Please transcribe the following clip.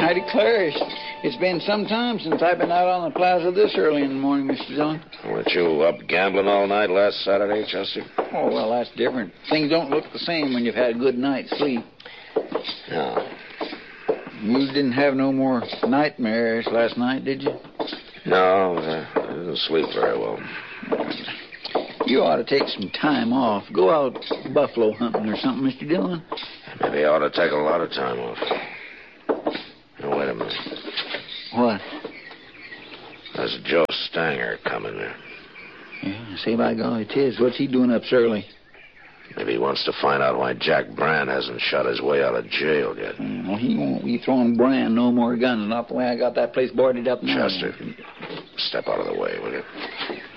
I declare, it's been some time since I've been out on the plaza this early in the morning, Mr. Dillon. Weren't you up gambling all night last Saturday, Chester? Oh, well, that's different. Things don't look the same when you've had a good night's sleep. No. You didn't have no more nightmares last night, did you? No, I didn't sleep very well. You ought to take some time off. Go out buffalo hunting or something, Mr. Dillon. Maybe I ought to take a lot of time off. Now, wait a minute. What? There's Joe Stanger coming there. Yeah, say by golly, it is. What's he doing up so early? Maybe he wants to find out why Jack Brand hasn't shot his way out of jail yet. Well, he won't be throwing Brand no more guns. Not the way I got that place boarded up now. Chester, step out of the way, will you?